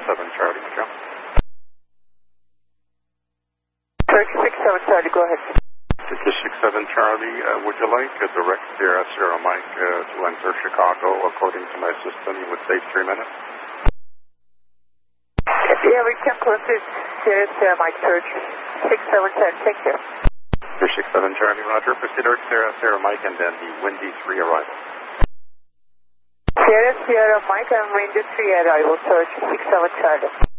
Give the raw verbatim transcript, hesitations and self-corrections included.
seven Charlie, Joe. Search six seven Charlie, go ahead. This is six seven Charlie. Uh, would you like a direct Sierra Sierra Mike uh, to enter Chicago? According to my system, it would take three minutes. Yeah, we can proceed. Sierra Sierra Mike search six seven Charlie, thank you. six seven Charlie, Roger. Proceed direct Sierra Sierra Mike and then the Windy three arrival. Sierra Sierra Mike and Windy three arrival, search six seven Charlie.